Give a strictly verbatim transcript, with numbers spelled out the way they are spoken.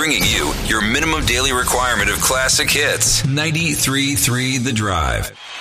bringing you your minimum daily requirement of classic hits. ninety-three point three The Drive.